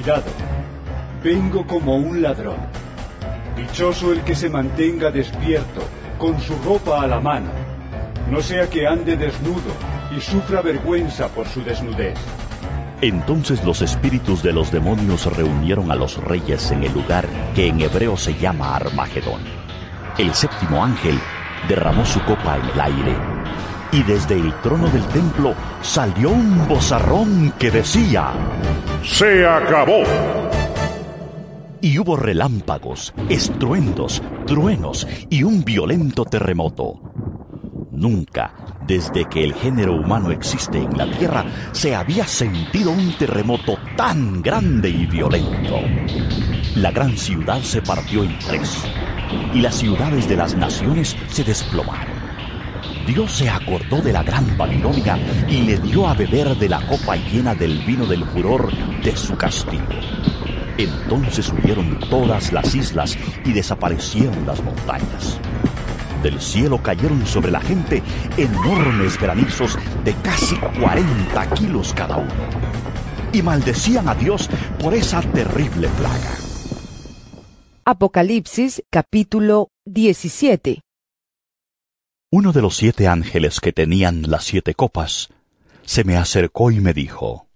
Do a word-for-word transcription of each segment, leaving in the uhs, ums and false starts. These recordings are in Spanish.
Cuidado, vengo como un ladrón. Dichoso el que se mantenga despierto, con su ropa a la mano, no sea que ande desnudo y sufra vergüenza por su desnudez. Entonces los espíritus de los demonios reunieron a los reyes en el lugar que en hebreo se llama Armagedón. El séptimo ángel derramó su copa en el aire, y desde el trono del templo salió un vozarrón que decía: ¡Se acabó! Y hubo relámpagos, estruendos, truenos y un violento terremoto. Nunca, desde que el género humano existe en la tierra, se había sentido un terremoto tan grande y violento. La gran ciudad se partió en tres, y las ciudades de las naciones se desplomaron. Dios se acordó de la gran Babilonia y le dio a beber de la copa llena del vino del furor de su castigo. Entonces huyeron todas las islas y desaparecieron las montañas. Del cielo cayeron sobre la gente enormes granizos de casi cuarenta kilos cada uno, y maldecían a Dios por esa terrible plaga. Apocalipsis capítulo diecisiete. Uno de los siete ángeles que tenían las siete copas se me acercó y me dijo: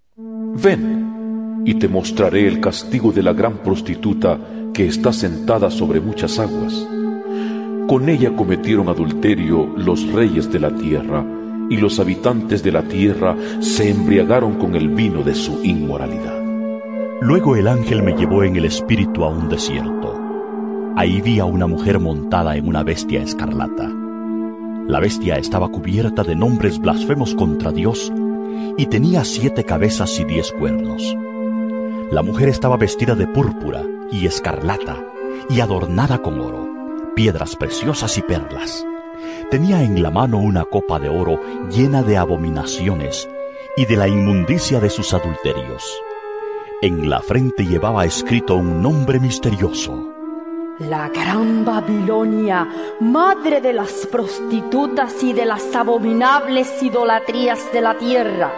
Ven, y te mostraré el castigo de la gran prostituta que está sentada sobre muchas aguas. Con ella cometieron adulterio los reyes de la tierra, y los habitantes de la tierra se embriagaron con el vino de su inmoralidad. Luego el ángel me llevó en el espíritu a un desierto. Ahí vi a una mujer montada en una bestia escarlata. La bestia estaba cubierta de nombres blasfemos contra Dios y tenía siete cabezas y diez cuernos. La mujer estaba vestida de púrpura y escarlata y adornada con oro, piedras preciosas y perlas. Tenía en la mano una copa de oro llena de abominaciones y de la inmundicia de sus adulterios. En la frente llevaba escrito un nombre misterioso: La gran Babilonia, madre de las prostitutas y de las abominables idolatrías de la tierra.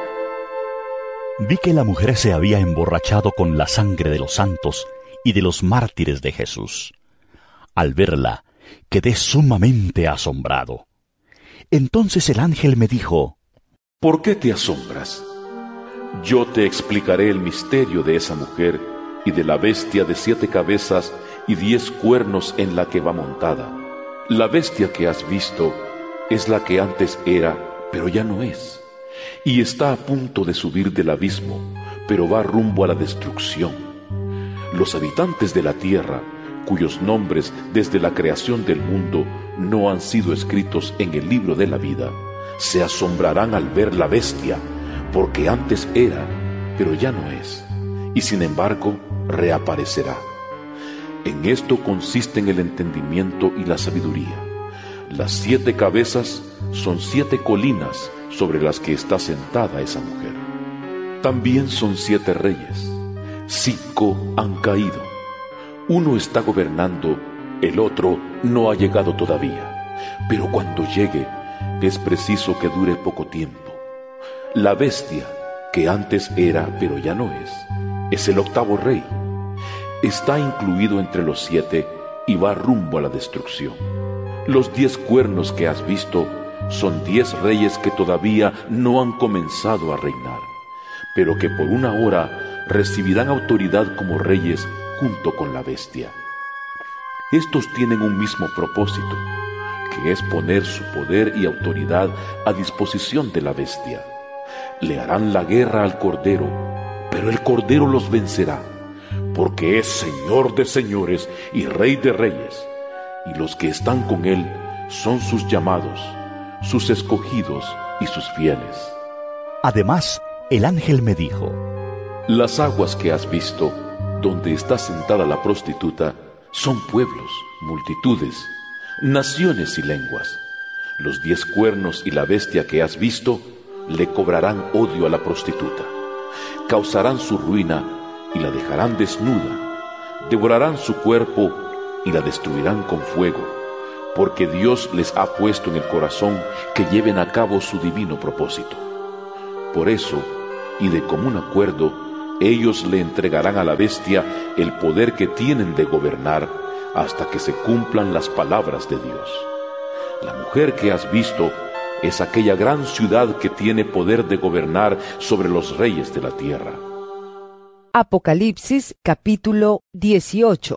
Vi que la mujer se había emborrachado con la sangre de los santos y de los mártires de Jesús. Al verla, quedé sumamente asombrado. Entonces el ángel me dijo: ¿Por qué te asombras? Yo te explicaré el misterio de esa mujer y de la bestia de siete cabezas y diez cuernos en la que va montada. La bestia que has visto es la que antes era, pero ya no es, y está a punto de subir del abismo, pero va rumbo a la destrucción. Los habitantes de la tierra, cuyos nombres desde la creación del mundo no han sido escritos en el libro de la vida, se asombrarán al ver la bestia, porque antes era, pero ya no es, y sin embargo reaparecerá. En esto consisten el entendimiento y la sabiduría. Las siete cabezas son siete colinas sobre las que está sentada esa mujer. También son siete reyes. Cinco han caído. Uno está gobernando, el otro no ha llegado todavía. Pero cuando llegue, es preciso que dure poco tiempo. La bestia, que antes era, pero ya no es, es el octavo rey. Está incluido entre los siete y va rumbo a la destrucción. Los diez cuernos que has visto son diez reyes que todavía no han comenzado a reinar, pero que por una hora recibirán autoridad como reyes junto con la bestia. Estos tienen un mismo propósito, que es poner su poder y autoridad a disposición de la bestia. Le harán la guerra al Cordero, pero el Cordero los vencerá, porque es Señor de señores y Rey de reyes, y los que están con Él son sus llamados, sus escogidos y sus fieles. Además, el ángel me dijo: Las aguas que has visto, donde está sentada la prostituta, son pueblos, multitudes, naciones y lenguas. Los diez cuernos y la bestia que has visto le cobrarán odio a la prostituta, causarán su ruina y la dejarán desnuda, devorarán su cuerpo y la destruirán con fuego, porque Dios les ha puesto en el corazón que lleven a cabo su divino propósito. Por eso, y de común acuerdo, ellos le entregarán a la bestia el poder que tienen de gobernar hasta que se cumplan las palabras de Dios. La mujer que has visto es aquella gran ciudad que tiene poder de gobernar sobre los reyes de la tierra. Apocalipsis capítulo dieciocho.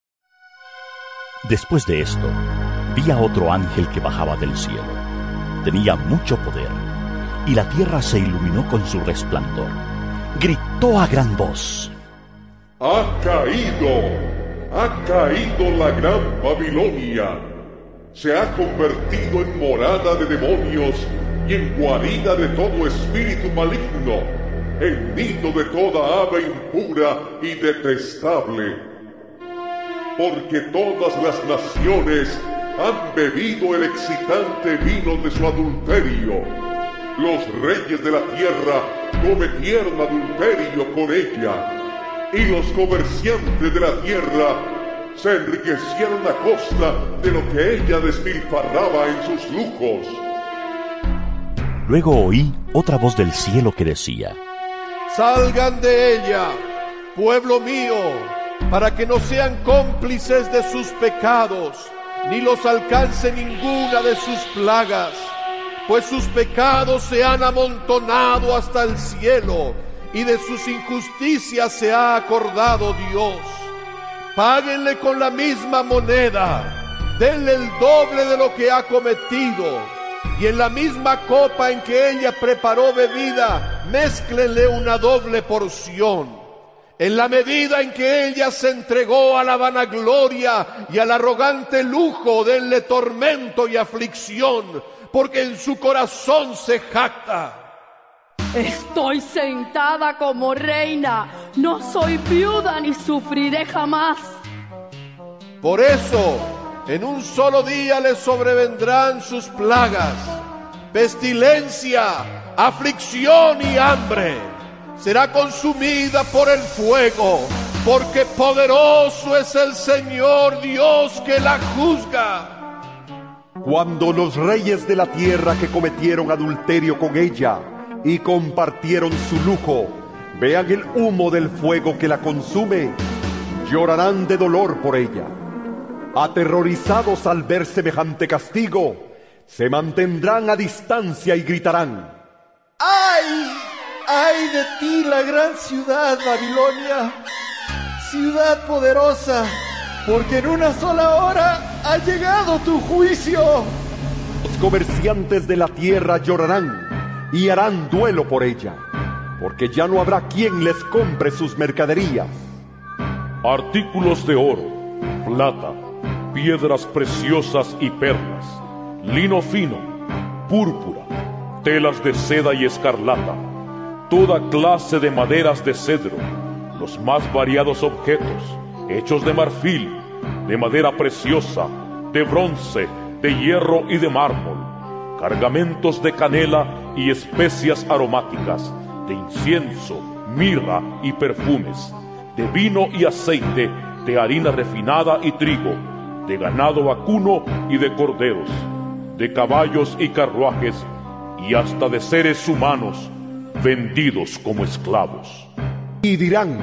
Después de esto, vi a otro ángel que bajaba del cielo. Tenía mucho poder, y la tierra se iluminó con su resplandor. Gritó a gran voz: ¡Ha caído! ¡Ha caído la gran Babilonia! Se ha convertido en morada de demonios y en guarida de todo espíritu maligno, en nido de toda ave impura y detestable. Porque todas las naciones han bebido el excitante vino de su adulterio. Los reyes de la tierra cometieron adulterio con ella, y los comerciantes de la tierra se enriquecieron a costa de lo que ella despilfarraba en sus lujos. Luego oí otra voz del cielo que decía: Salgan de ella, pueblo mío, para que no sean cómplices de sus pecados, ni los alcance ninguna de sus plagas, pues sus pecados se han amontonado hasta el cielo, y de sus injusticias se ha acordado Dios. Páguenle con la misma moneda, denle el doble de lo que ha cometido, y en la misma copa en que ella preparó bebida, mézclenle una doble porción. En la medida en que ella se entregó a la vanagloria y al arrogante lujo, denle tormento y aflicción, porque en su corazón se jacta. Estoy sentada como reina, no soy viuda ni sufriré jamás. Por eso, en un solo día le sobrevendrán sus plagas, pestilencia, aflicción y hambre. Será consumida por el fuego, porque poderoso es el Señor Dios que la juzga. Cuando los reyes de la tierra que cometieron adulterio con ella y compartieron su lujo vean el humo del fuego que la consume, llorarán de dolor por ella. Aterrorizados al ver semejante castigo, se mantendrán a distancia y gritarán: ¡Ay! ¡Ay de ti, la gran ciudad, Babilonia! Ciudad poderosa, porque en una sola hora ha llegado tu juicio. Los comerciantes de la tierra llorarán y harán duelo por ella, porque ya no habrá quien les compre sus mercaderías. Artículos de oro, plata, piedras preciosas y perlas, lino fino, púrpura, telas de seda y escarlata, toda clase de maderas de cedro, los más variados objetos, hechos de marfil, de madera preciosa, de bronce, de hierro y de mármol, cargamentos de canela y especias aromáticas, de incienso, mirra y perfumes, de vino y aceite, de harina refinada y trigo, de ganado vacuno y de corderos, de caballos y carruajes, y hasta de seres humanos, vendidos como esclavos. Y dirán: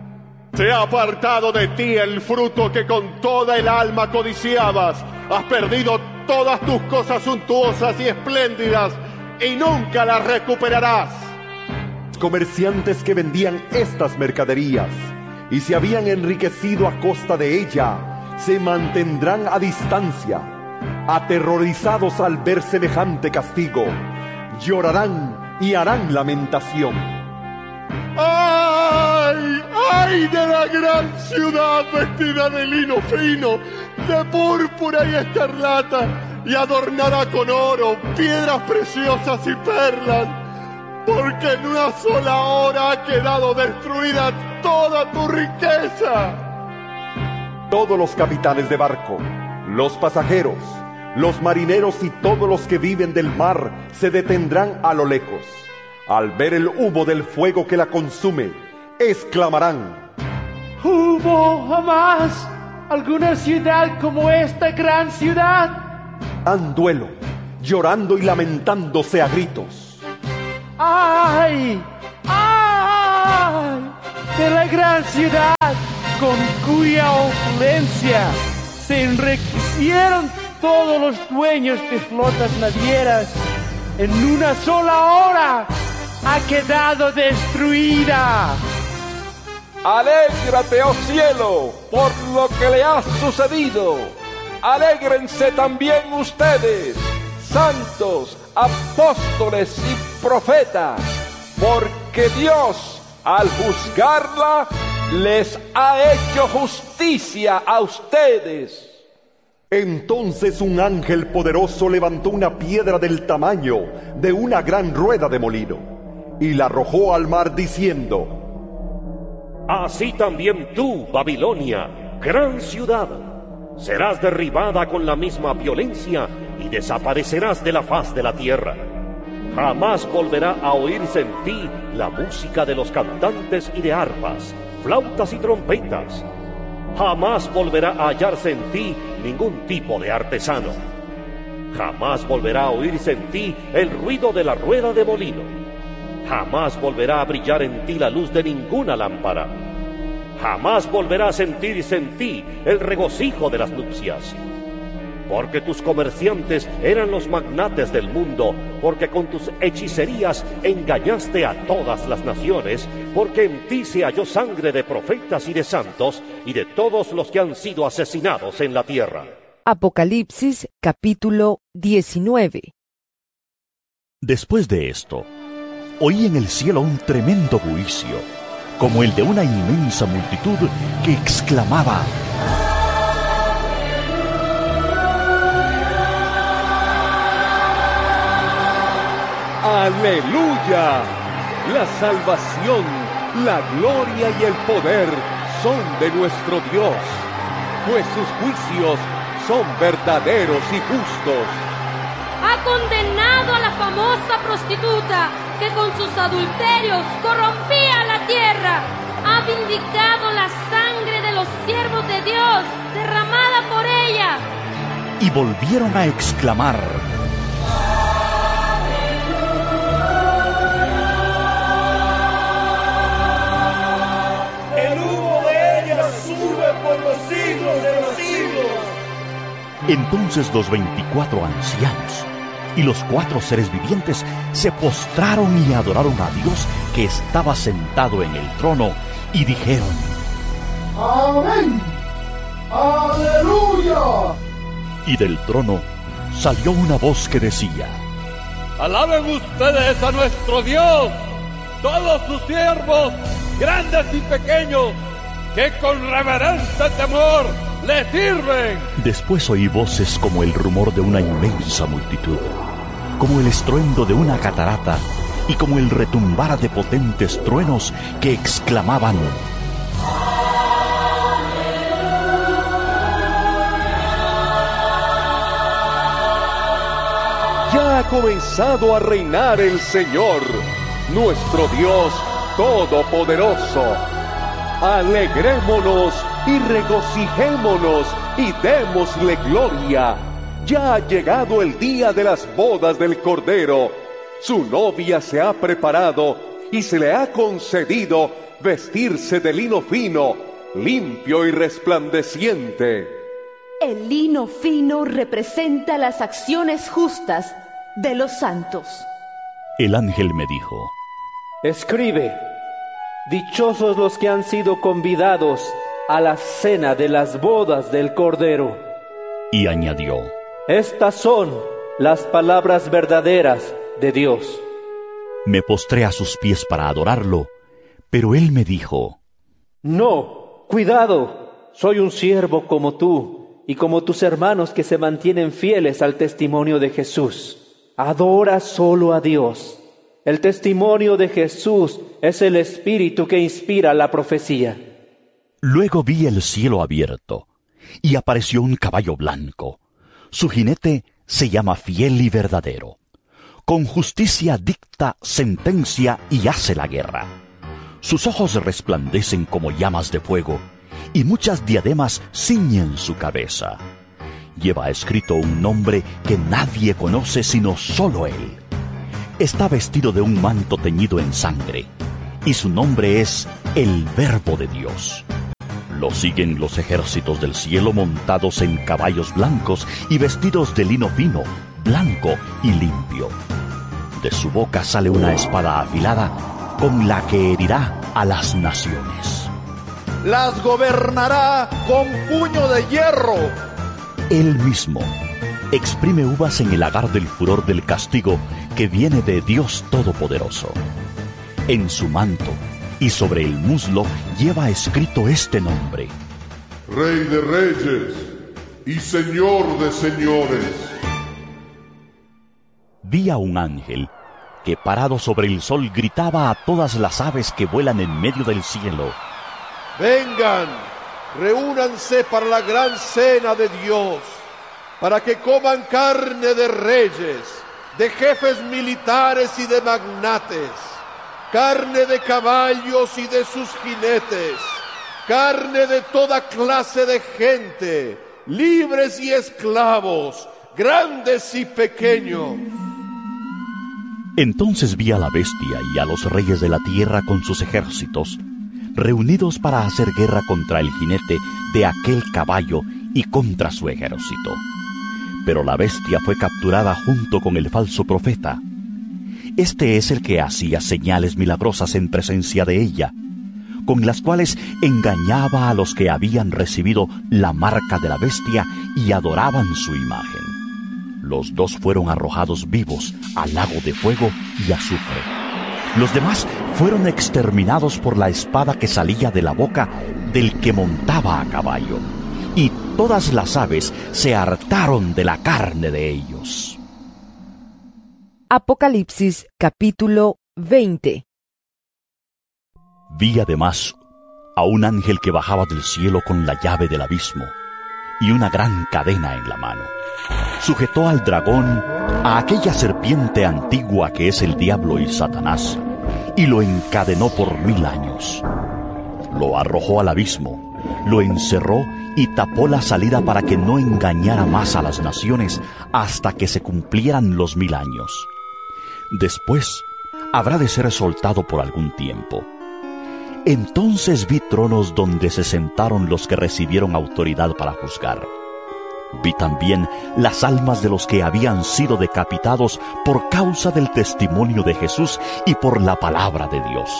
Se ha apartado de ti el fruto que con toda el alma codiciabas. Has perdido todas tus cosas suntuosas y espléndidas, y nunca las recuperarás. Los comerciantes que vendían estas mercaderías y se habían enriquecido a costa de ella, se mantendrán a distancia, aterrorizados al ver semejante castigo. Llorarán y harán lamentación. ¡Ay! ¡Ay de la gran ciudad vestida de lino fino, de púrpura y escarlata, y adornada con oro, piedras preciosas y perlas! Porque en una sola hora ha quedado destruida toda tu riqueza. Todos los capitanes de barco, los pasajeros, los marineros y todos los que viven del mar se detendrán a lo lejos. Al ver el humo del fuego que la consume, exclamarán: ¿Hubo jamás alguna ciudad como esta gran ciudad? Han duelo, llorando y lamentándose a gritos. ¡Ay! ¡Ay! de la gran ciudad, con cuya opulencia se enriquecieron todos los dueños de flotas navieras. En una sola hora ha quedado destruida. Alégrate, oh cielo, por lo que le ha sucedido. Alégrense también ustedes, santos, apóstoles y profetas, porque Dios, al juzgarla, les ha hecho justicia a ustedes. Entonces un ángel poderoso levantó una piedra del tamaño de una gran rueda de molino y la arrojó al mar diciendo: Así también tú, Babilonia, gran ciudad, serás derribada con la misma violencia y desaparecerás de la faz de la tierra. Jamás volverá a oírse en ti la música de los cantantes y de arpas, flautas y trompetas. Jamás volverá a hallarse en ti ningún tipo de artesano. Jamás volverá a oírse en ti el ruido de la rueda de molino. Jamás volverá a brillar en ti la luz de ninguna lámpara. Jamás volverá a sentirse en ti el regocijo de las nupcias. Porque tus comerciantes eran los magnates del mundo, porque con tus hechicerías engañaste a todas las naciones, porque en ti se halló sangre de profetas y de santos, y de todos los que han sido asesinados en la tierra. Apocalipsis capítulo diecinueve. Después de esto, oí en el cielo un tremendo juicio, como el de una inmensa multitud que exclamaba: ¡Aleluya! La salvación, la gloria y el poder son de nuestro Dios, pues sus juicios son verdaderos y justos. Ha condenado a la famosa prostituta que con sus adulterios corrompía la tierra. Ha vindicado la sangre de los siervos de Dios derramada por ella. Y volvieron a exclamar: ¡El humo de ella sube por los siglos de los siglos! Entonces los veinticuatro ancianos y los cuatro seres vivientes se postraron y adoraron a Dios que estaba sentado en el trono, y dijeron: ¡Amén! ¡Aleluya! Y del trono salió una voz que decía: ¡Alaben ustedes a nuestro Dios, todos sus siervos, grandes y pequeños, que con reverente temor le sirven! Después oí voces como el rumor de una inmensa multitud, como el estruendo de una catarata y como el retumbar de potentes truenos que exclamaban: Ya ha comenzado a reinar el Señor, nuestro Dios Todopoderoso. Alegrémonos y regocijémonos y démosle gloria. Ya ha llegado el día de las bodas del Cordero. Su novia se ha preparado y se le ha concedido vestirse de lino fino, limpio y resplandeciente. El lino fino representa las acciones justas de los santos. El ángel me dijo: Escribe: dichosos los que han sido convidados a la cena de las bodas del Cordero. Y añadió: Estas son las palabras verdaderas de Dios. Me postré a sus pies para adorarlo, pero él me dijo: No, cuidado, soy un siervo como tú y como tus hermanos que se mantienen fieles al testimonio de Jesús. Adora solo a Dios. El testimonio de Jesús es el espíritu que inspira la profecía. Luego vi el cielo abierto, y apareció un caballo blanco. Su jinete se llama Fiel y Verdadero. Con justicia dicta sentencia y hace la guerra. Sus ojos resplandecen como llamas de fuego, y muchas diademas ciñen su cabeza. Lleva escrito un nombre que nadie conoce sino solo él. Está vestido de un manto teñido en sangre, y su nombre es el Verbo de Dios. Lo siguen los ejércitos del cielo montados en caballos blancos y vestidos de lino fino, blanco y limpio. De su boca sale una espada afilada con la que herirá a las naciones. Las gobernará con puño de hierro. Él mismo exprime uvas en el lagar del furor del castigo que viene de Dios Todopoderoso. En su manto y sobre el muslo lleva escrito este nombre: Rey de Reyes y Señor de Señores. Vi a un ángel que parado sobre el sol gritaba a todas las aves que vuelan en medio del cielo: Vengan, reúnanse para la gran cena de Dios, para que coman carne de reyes, de jefes militares y de magnates, carne de caballos y de sus jinetes, carne de toda clase de gente, libres y esclavos, grandes y pequeños. Entonces vi a la bestia y a los reyes de la tierra con sus ejércitos, reunidos para hacer guerra contra el jinete de aquel caballo y contra su ejército. Pero la bestia fue capturada junto con el falso profeta. Este es el que hacía señales milagrosas en presencia de ella, con las cuales engañaba a los que habían recibido la marca de la bestia y adoraban su imagen. Los dos fueron arrojados vivos al lago de fuego y azufre. Los demás fueron exterminados por la espada que salía de la boca del que montaba a caballo, y todas las aves se hartaron de la carne de ellos. Apocalipsis capítulo veinte. Vi además a un ángel que bajaba del cielo con la llave del abismo y una gran cadena en la mano. Sujetó al dragón, a aquella serpiente antigua que es el diablo y Satanás, y lo encadenó por mil años. Lo arrojó al abismo, lo encerró y tapó la salida para que no engañara más a las naciones hasta que se cumplieran los mil años. Después habrá de ser soltado por algún tiempo. Entonces vi tronos donde se sentaron los que recibieron autoridad para juzgar. Vi también las almas de los que habían sido decapitados por causa del testimonio de Jesús y por la palabra de Dios.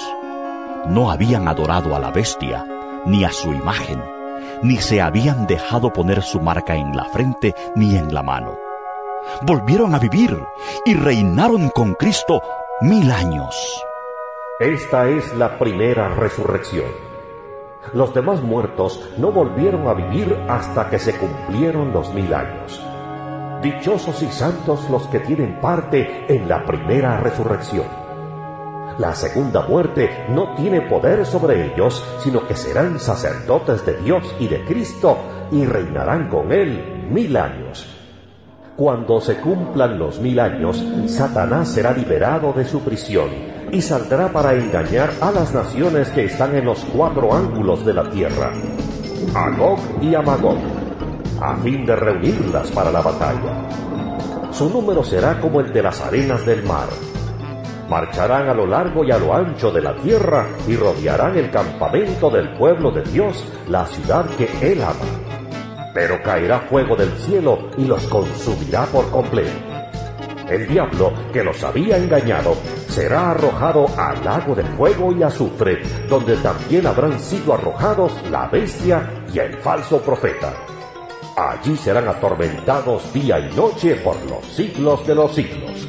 No habían adorado a la bestia, ni a su imagen, ni se habían dejado poner su marca en la frente ni en la mano. Volvieron a vivir y reinaron con Cristo mil años. Esta es la primera resurrección. Los demás muertos no volvieron a vivir hasta que se cumplieron los mil años. Dichosos y santos los que tienen parte en la primera resurrección. La segunda muerte no tiene poder sobre ellos, sino que serán sacerdotes de Dios y de Cristo y reinarán con Él mil años. Cuando se cumplan los mil años, Satanás será liberado de su prisión y saldrá para engañar a las naciones que están en los cuatro ángulos de la tierra, a Gog y a Magog, a fin de reunirlas para la batalla. Su número será como el de las arenas del mar. Marcharán a lo largo y a lo ancho de la tierra y rodearán el campamento del pueblo de Dios, la ciudad que Él ama. Pero caerá fuego del cielo y los consumirá por completo. El diablo, que los había engañado, será arrojado al lago de fuego y azufre, donde también habrán sido arrojados la bestia y el falso profeta. Allí serán atormentados día y noche por los siglos de los siglos.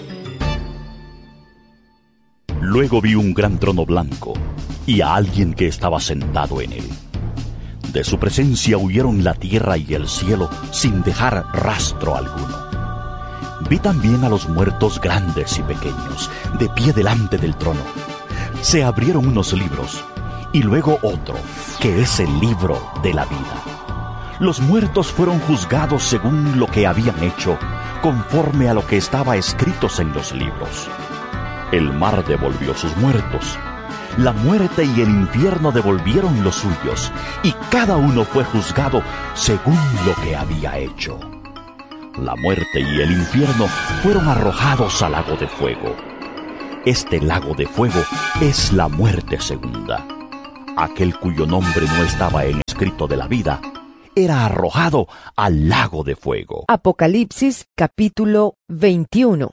Luego vi un gran trono blanco y a alguien que estaba sentado en él. De su presencia huyeron la tierra y el cielo sin dejar rastro alguno. Vi también a los muertos grandes y pequeños, de pie delante del trono. Se abrieron unos libros, y luego otro, que es el libro de la vida. Los muertos fueron juzgados según lo que habían hecho, conforme a lo que estaba escritos en los libros. El mar devolvió sus muertos. La muerte y el infierno devolvieron los suyos, y cada uno fue juzgado según lo que había hecho. La muerte y el infierno fueron arrojados al lago de fuego. Este lago de fuego es la muerte segunda. Aquel cuyo nombre no estaba en el escrito de la vida era arrojado al lago de fuego. Apocalipsis capítulo veintiuno.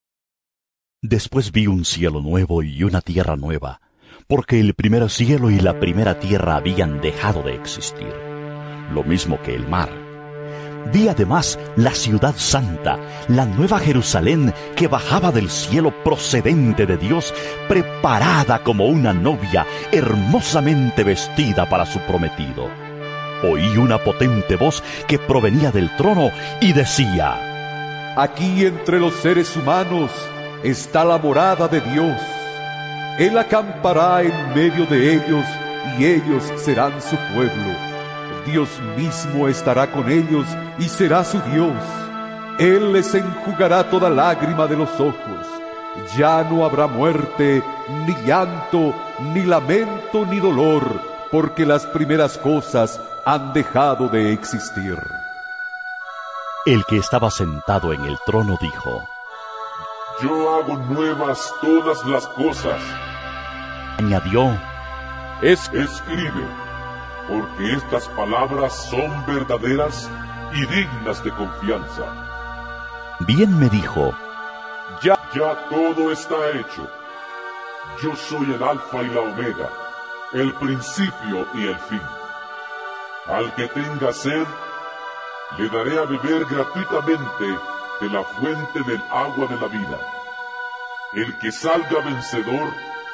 Después vi un cielo nuevo y una tierra nueva, porque el primer cielo y la primera tierra habían dejado de existir, lo mismo que el mar. Vi además la ciudad santa, la nueva Jerusalén, que bajaba del cielo procedente de Dios, preparada como una novia, hermosamente vestida para su prometido. Oí una potente voz que provenía del trono y decía: Aquí entre los seres humanos está la morada de Dios. Él acampará en medio de ellos y ellos serán su pueblo. Dios mismo estará con ellos y será su Dios. Él les enjugará toda lágrima de los ojos. Ya no habrá muerte, ni llanto, ni lamento, ni dolor, porque las primeras cosas han dejado de existir. El que estaba sentado en el trono dijo: Yo hago nuevas todas las cosas. Añadió: es, escribe, porque estas palabras son verdaderas y dignas de confianza. Bien me dijo: Ya, ya todo está hecho. Yo soy el Alfa y la Omega, el principio y el fin. Al que tenga sed, le daré a beber gratuitamente de la fuente del agua de la vida. El que salga vencedor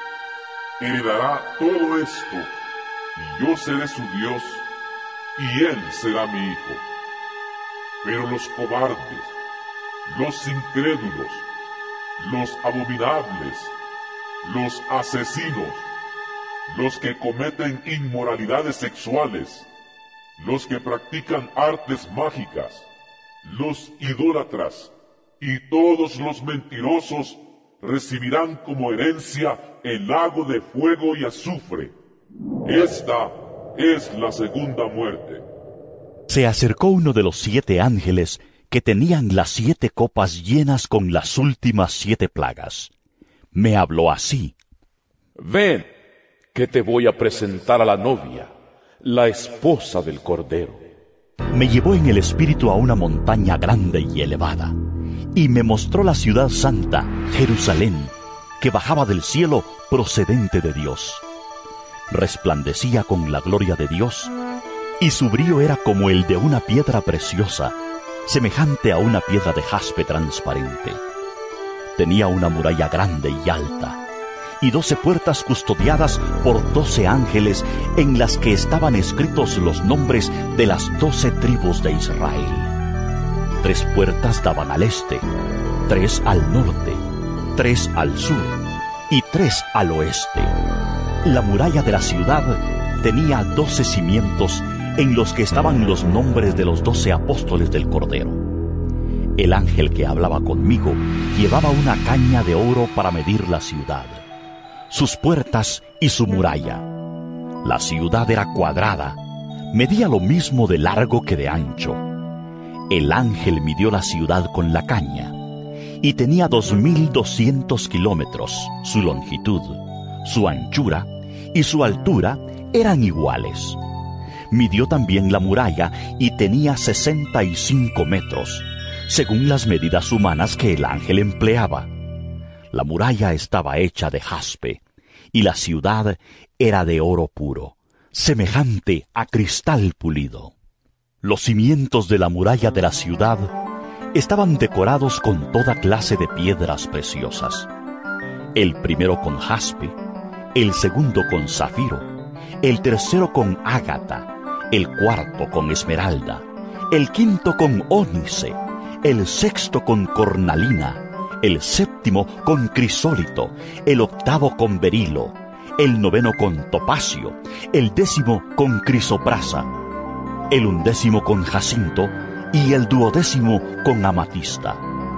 heredará todo esto, y yo seré su Dios, y él será mi hijo. Pero los cobardes, los incrédulos, los abominables, los asesinos, los que cometen inmoralidades sexuales, los que practican artes mágicas, los idólatras y todos los mentirosos recibirán como herencia el lago de fuego y azufre. Esta es la segunda muerte. Se acercó uno de los siete ángeles que tenían las siete copas llenas con las últimas siete plagas. Me habló así: Ven, que te voy a presentar a la novia, la esposa del Cordero. Me llevó en el espíritu a una montaña grande y elevada, y me mostró la ciudad santa, Jerusalén, que bajaba del cielo procedente de Dios. Resplandecía con la gloria de Dios, y su brillo era como el de una piedra preciosa, semejante a una piedra de jaspe transparente. Tenía una muralla grande y alta, y doce puertas custodiadas por doce ángeles, en las que estaban escritos los nombres de las doce tribus de Israel. Tres puertas daban al este, tres al norte, tres al sur y tres al oeste. La muralla de la ciudad tenía doce cimientos, en los que estaban los nombres de los doce apóstoles del Cordero. El ángel que hablaba conmigo llevaba una caña de oro para medir la ciudad, sus puertas y su muralla. La ciudad era cuadrada, medía lo mismo de largo que de ancho. El ángel midió la ciudad con la caña, y tenía dos mil doscientos kilómetros. Su longitud, su anchura y su altura eran iguales. Midió también la muralla y tenía sesenta y cinco metros, según las medidas humanas que el ángel empleaba. La muralla estaba hecha de jaspe, y la ciudad era de oro puro, semejante a cristal pulido. Los cimientos de la muralla de la ciudad estaban decorados con toda clase de piedras preciosas. El primero con jaspe, el segundo con zafiro, el tercero con ágata, el cuarto con esmeralda, el quinto con ónice, el sexto con cornalina, el séptimo con crisólito, el octavo con berilo, el noveno con topacio, el décimo con crisoprasa, el undécimo con jacinto y el duodécimo con amatista.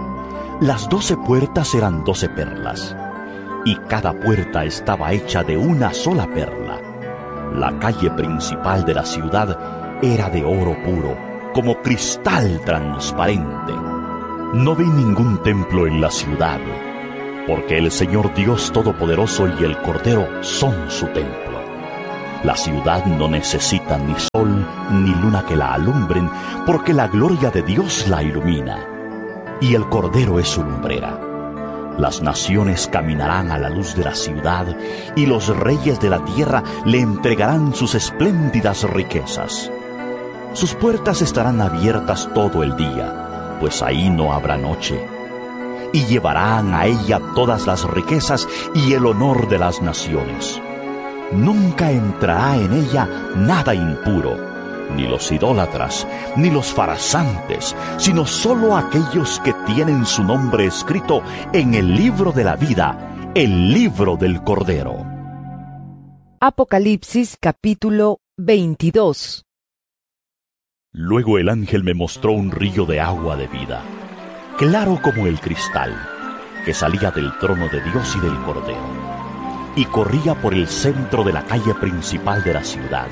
Las doce puertas eran doce perlas, y cada puerta estaba hecha de una sola perla. La calle principal de la ciudad era de oro puro, como cristal transparente. No vi ningún templo en la ciudad, porque el Señor Dios Todopoderoso y el Cordero son su templo. La ciudad no necesita ni sol ni luna que la alumbren, porque la gloria de Dios la ilumina, y el Cordero es su lumbrera. Las naciones caminarán a la luz de la ciudad, y los reyes de la tierra le entregarán sus espléndidas riquezas. Sus puertas estarán abiertas todo el día, pues ahí no habrá noche. Y llevarán a ella todas las riquezas y el honor de las naciones. Nunca entrará en ella nada impuro, ni los idólatras, ni los farsantes, sino solo aquellos que tienen su nombre escrito en el libro de la vida, el libro del Cordero. Apocalipsis capítulo veintidós. Luego el ángel me mostró un río de agua de vida, claro como el cristal, que salía del trono de Dios y del Cordero, y corría por el centro de la calle principal de la ciudad.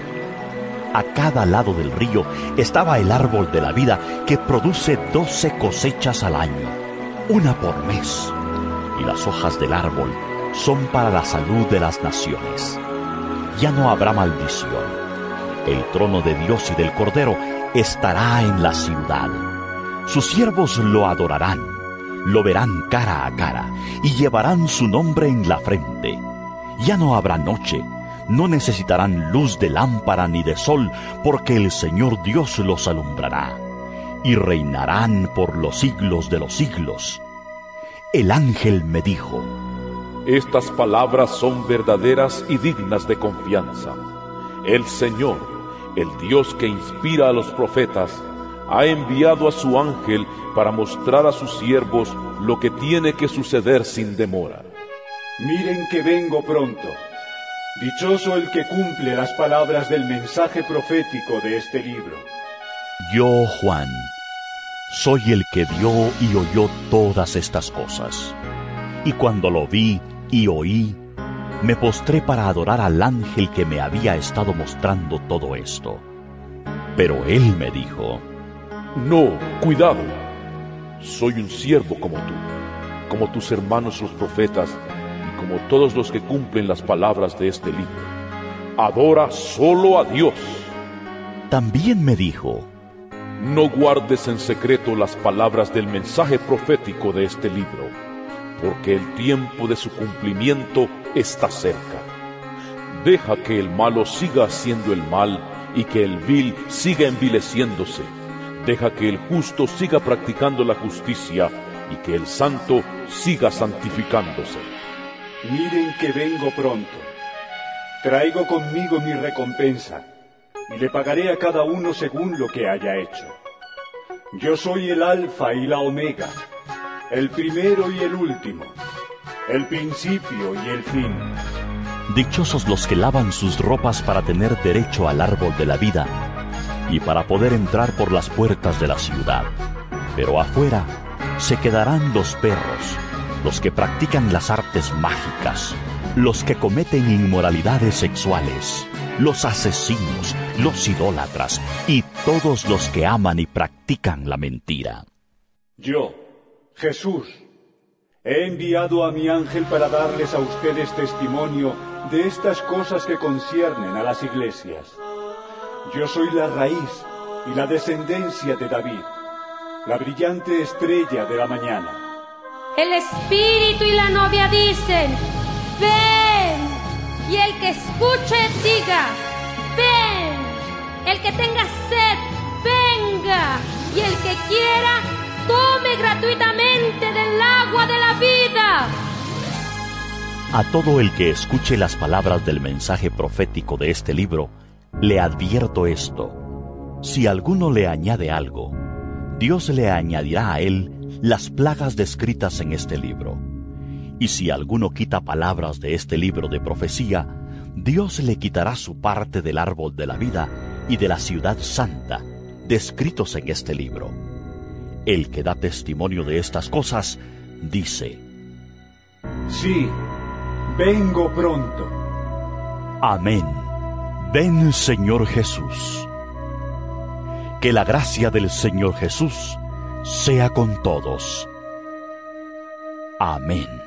A cada lado del río estaba el árbol de la vida, que produce doce cosechas al año, una por mes, y las hojas del árbol son para la salud de las naciones. Ya no habrá maldición. El trono de Dios y del Cordero estará en la ciudad. Sus siervos lo adorarán, lo verán cara a cara, y llevarán su nombre en la frente. Ya no habrá noche, no necesitarán luz de lámpara ni de sol, porque el Señor Dios los alumbrará, y reinarán por los siglos de los siglos. El ángel me dijo: Estas palabras son verdaderas y dignas de confianza. El Señor, el Dios que inspira a los profetas, ha enviado a su ángel para mostrar a sus siervos lo que tiene que suceder sin demora. Miren que vengo pronto. Dichoso el que cumple las palabras del mensaje profético de este libro. Yo, Juan, soy el que vio y oyó todas estas cosas. Y cuando lo vi y oí, me postré para adorar al ángel que me había estado mostrando todo esto. Pero él me dijo: No, cuidado. Soy un siervo como tú, como tus hermanos los profetas, y como todos los que cumplen las palabras de este libro. Adora solo a Dios. También me dijo: No guardes en secreto las palabras del mensaje profético de este libro, porque el tiempo de su cumplimiento está cerca. Deja que el malo siga haciendo el mal y que el vil siga envileciéndose. Deja que el justo siga practicando la justicia y que el santo siga santificándose. Miren que vengo pronto. Traigo conmigo mi recompensa y le pagaré a cada uno según lo que haya hecho. Yo soy el Alfa y la Omega, el primero y el último, el principio y el fin. Dichosos los que lavan sus ropas para tener derecho al árbol de la vida y para poder entrar por las puertas de la ciudad. Pero afuera se quedarán los perros, los que practican las artes mágicas, los que cometen inmoralidades sexuales, los asesinos, los idólatras y todos los que aman y practican la mentira. Yo, Jesús, he enviado a mi ángel para darles a ustedes testimonio de estas cosas que conciernen a las iglesias. Yo soy la raíz y la descendencia de David, la brillante estrella de la mañana. El Espíritu y la novia dicen: ven. Y el que escuche diga: ven. El que tenga sed, venga. Y el que quiera, tome gratuitamente del agua de la vida. A todo el que escuche las palabras del mensaje profético de este libro, le advierto esto: si alguno le añade algo, Dios le añadirá a él las plagas descritas en este libro. Y si alguno quita palabras de este libro de profecía, Dios le quitará su parte del árbol de la vida y de la ciudad santa, descritos en este libro. El que da testimonio de estas cosas dice: Sí, vengo pronto. Amén. Ven, Señor Jesús. Que la gracia del Señor Jesús sea con todos. Amén.